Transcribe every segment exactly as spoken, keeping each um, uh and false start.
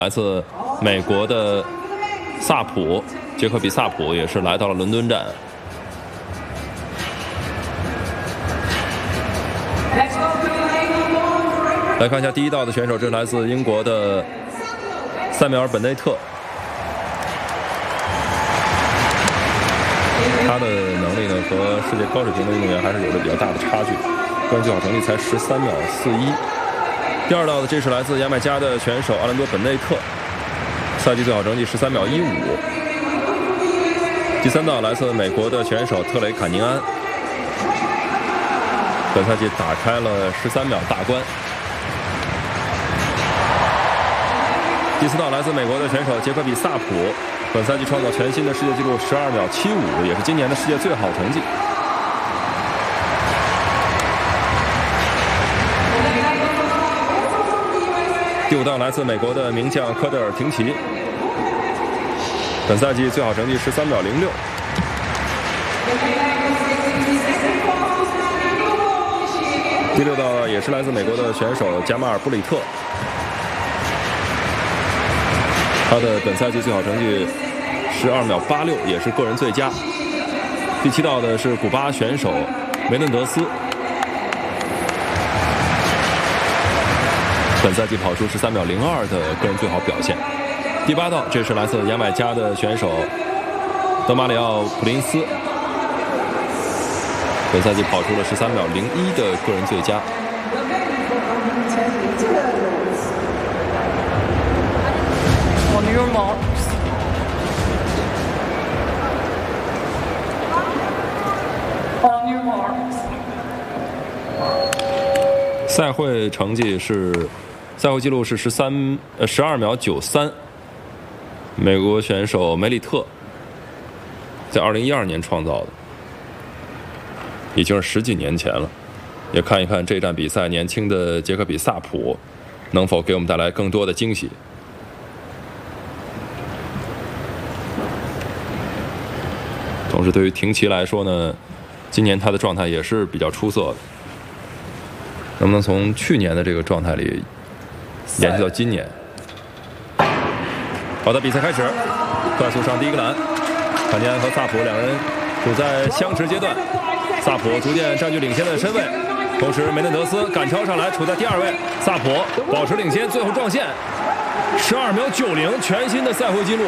来自美国的萨普，杰克比萨普也是来到了伦敦站。来看一下第一道的选手，这是来自英国的塞缪尔·本内特。他的能力呢和世界高水平的运动员还是有着比较大的差距，个人最好成绩才十三秒四一。第二道的这是来自牙买加的选手阿兰多·本内特，赛季最好成绩十三秒一五。第三道来自美国的选手特雷卡尼安，本赛季打开了十三秒大关。第四道来自美国的选手杰克比萨普，本赛季创造全新的世界纪录十二秒七五，也是今年的世界最好成绩。第五道来自美国的名将科德尔廷奇，本赛季最好成绩十三秒零六。第六道也是来自美国的选手加马尔布里特，他的本赛季最好成绩十二秒八六，也是个人最佳。第七道的是古巴选手梅嫩德斯，本赛季跑出十三秒零二的个人最好表现。第八道，这是来自牙买加的选手德马里奥·普林斯，本赛季跑出了十三秒零一的个人最佳。 On your marks. On your marks. 赛会成绩是，赛会纪录是十三呃十二秒九三。美国选手梅里特在二零一二年创造的，已经是十几年前了。也看一看这站比赛，年轻的杰克比萨普能否给我们带来更多的惊喜。同时，对于廷奇来说呢，今年他的状态也是比较出色的。能不能从去年的这个状态里延续到今年？好的，比赛开始，快速上第一个栏，卡尼安和萨普两人处在相持阶段，萨普逐渐占据领先的身位，同时梅嫩德斯赶超上来，处在第二位，萨普保持领先，最后撞线，十二秒九零，全新的赛会纪录。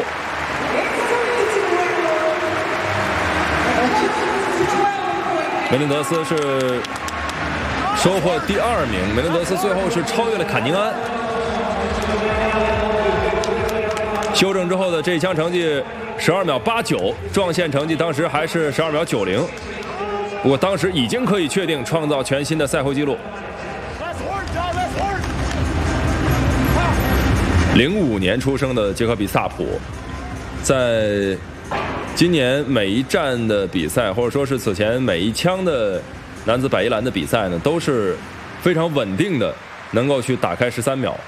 梅嫩德斯是收获第二名，梅嫩德斯最后是超越了坎宁安。修正之后的这一枪成绩十二秒八九，撞线成绩当时还是十二秒九零，不过当时已经可以确定创造全新的赛会纪录。零五年出生的杰克比萨普，在今年每一站的比赛，或者说是此前每一枪的男子百一栏的比赛呢，都是非常稳定的，能够去打开十三秒。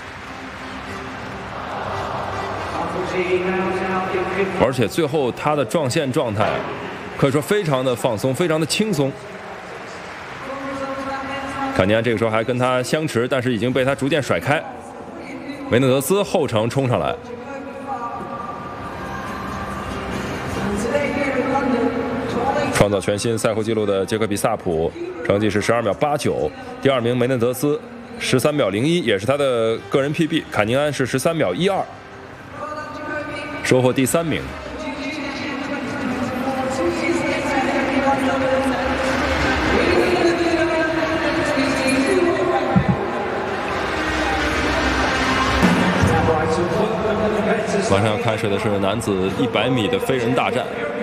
而且最后他的撞线状态可以说非常的放松，非常的轻松。坎尼安这个时候还跟他相持，但是已经被他逐渐甩开。梅嫩德斯后程冲上来，创造全新赛会纪录的杰克比萨普成绩是十二秒八九，第二名梅嫩德斯十三秒零一，也是他的个人 P B。坎尼安是十三秒一二，收获第三名。马上要开始的是男子一百米的飞人大战。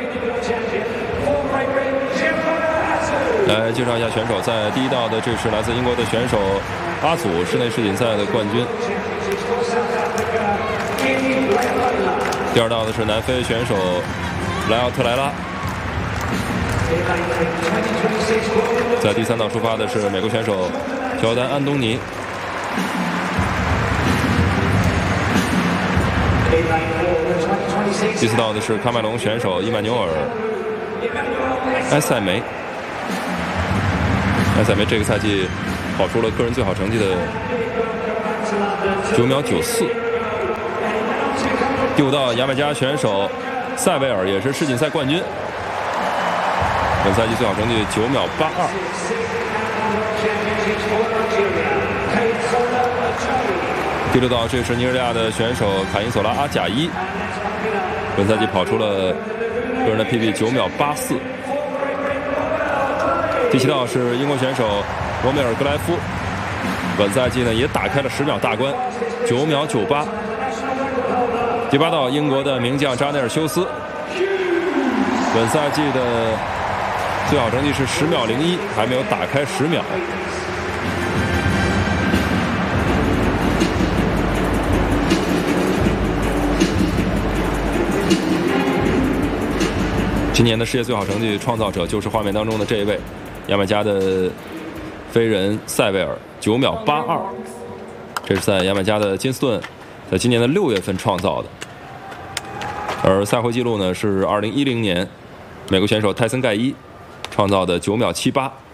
来介绍一下选手，在第一道的这是来自英国的选手阿祖，室内世锦赛的冠军。第二道的是南非选手莱奥特莱拉。在第三道出发的是美国选手乔丹安东尼。第四道的是喀麦隆选手伊曼纽尔埃塞梅。埃塞梅这个赛季跑出了个人最好成绩的九秒九四。 第五道，牙买加选手塞维尔也是世锦赛冠军，本赛季最好成绩九秒八二。第六道，这是尼日利亚的选手卡因索拉阿贾伊，本赛季跑出了个人的 P B 九秒八四。第七道是英国选手罗梅尔格莱夫，本赛季呢也打开了十秒大关，九秒九八。第八道，英国的名将扎内尔修斯，本赛季的最好成绩是十秒零一，还没有打开十秒。今年的世界最好成绩创造者就是画面当中的这一位，牙买加的飞人塞维尔，九秒八二，这是在牙买加的金斯顿，在今年的六月份创造的。而赛会纪录呢是二零一零年美国选手泰森盖伊创造的九秒七八。